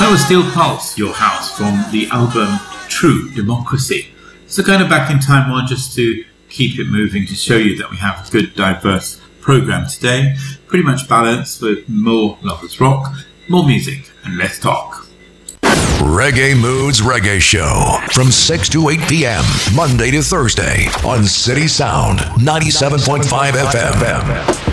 That was Steel Pulse, Your House, from the album True Democracy. So kind of back in time one just to keep it moving, to show you that we have a good diverse programme today. Pretty much balanced with more lovers rock, more music and less talk. Reggae Moods Reggae Show from 6 to 8 p.m. Monday to Thursday on City Sound 97.5 FM.